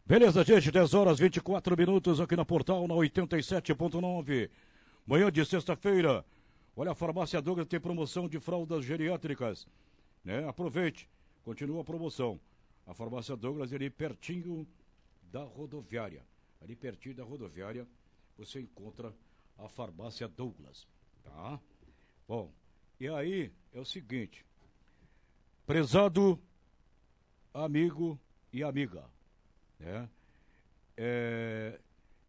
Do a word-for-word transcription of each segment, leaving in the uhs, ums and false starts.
Beleza, gente, dez horas e vinte e quatro minutos aqui na Portal, na oitenta e sete ponto nove. Manhã de sexta-feira. Olha, a Farmácia Douglas tem promoção de fraldas geriátricas, né? Aproveite, continua a promoção. A Farmácia Douglas, ali pertinho da rodoviária. Ali pertinho da rodoviária, você encontra a Farmácia Douglas, tá? Bom, e aí é o seguinte, prezado amigo e amiga, né? É,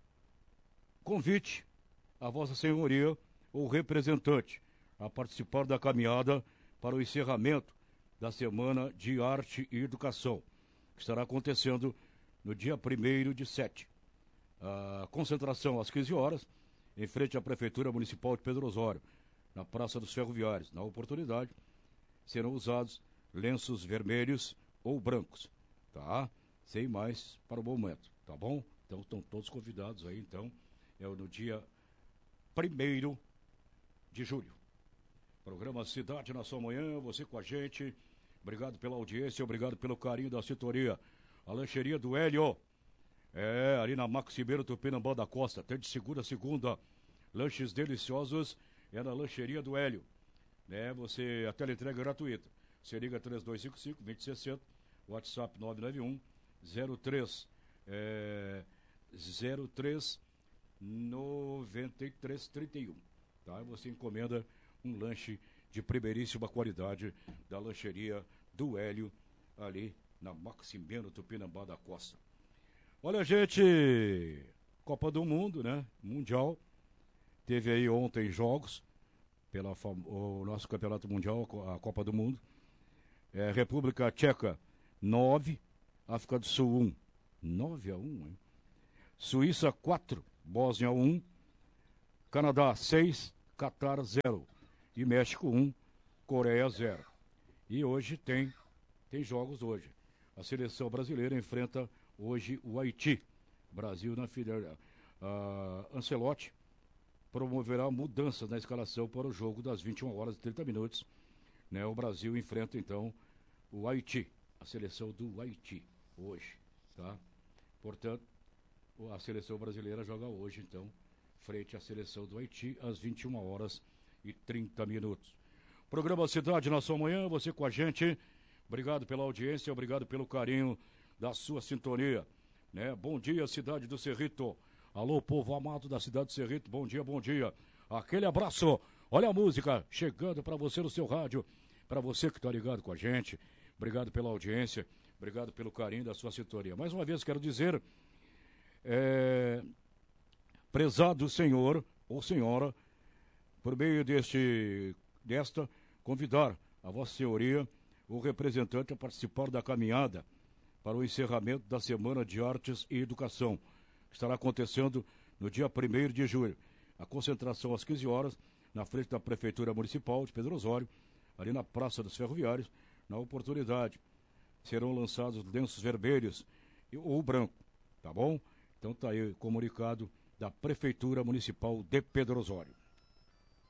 convite a Vossa Senhoria ou representante a participar da caminhada para o encerramento da Semana de Arte e Educação, que estará acontecendo no dia primeiro de sete. A concentração às quinze horas, em frente à Prefeitura Municipal de Pedro Osório, na Praça dos Ferroviários. Na oportunidade, serão usados lenços vermelhos ou brancos, tá? Sem mais para o momento, tá bom? Então estão todos convidados aí, então, é no dia primeiro de julho. Programa Cidade na sua manhã, você com a gente. Obrigado pela audiência, obrigado pelo carinho da sintonia. A lancheria do Hélio, é, ali na Maximeiro Tupinambá da Costa, tem de segunda a segunda, lanches deliciosos, é na lancheria do Hélio, né? Você, a teleentrega gratuita. Você liga três dois cinco cinco, dois zero sessenta, WhatsApp nove nove um, zero três, é, zero três, nove três três um, tá? E você encomenda um lanche de primeiríssima qualidade da lancheria do Hélio, ali na Maximiano Tupinambá da Costa. Olha, gente, Copa do Mundo, né? Mundial. Teve aí ontem jogos pela o nosso campeonato mundial, a Copa do Mundo. É, República Tcheca nove, África do Sul um, nove a um, hein? Suíça quatro, Bósnia um, Canadá seis, Catar zero e México um, Coreia zero. E hoje tem tem jogos hoje. A seleção brasileira enfrenta hoje o Haiti. Brasil na final. Uh, Ancelotti promoverá mudanças na escalação para o jogo das vinte e uma horas e trinta minutos. Né? O Brasil enfrenta então o Haiti, a seleção do Haiti hoje, tá? Portanto, a seleção brasileira joga hoje então frente à seleção do Haiti às vinte e uma horas e trinta minutos. Programa Cidade na sua manhã, você com a gente. Obrigado pela audiência, obrigado pelo carinho da sua sintonia, né? Bom dia, cidade do Cerrito. Alô, povo amado da cidade do Cerrito, bom dia, bom dia. Aquele abraço. Olha a música chegando para você no seu rádio, para você que está ligado com a gente. Obrigado pela audiência, obrigado pelo carinho da sua sintonia. Mais uma vez quero dizer, é, prezado senhor ou senhora, por meio deste, desta, convidar a Vossa Senhoria, o representante, a participar da caminhada para o encerramento da Semana de Artes e Educação, que estará acontecendo no dia primeiro de julho. A concentração às quinze horas, na frente da Prefeitura Municipal de Pedro Osório, ali na Praça dos Ferroviários. Na oportunidade, serão lançados lenços vermelhos ou branco, tá bom? Então tá aí o comunicado da Prefeitura Municipal de Pedro Osório.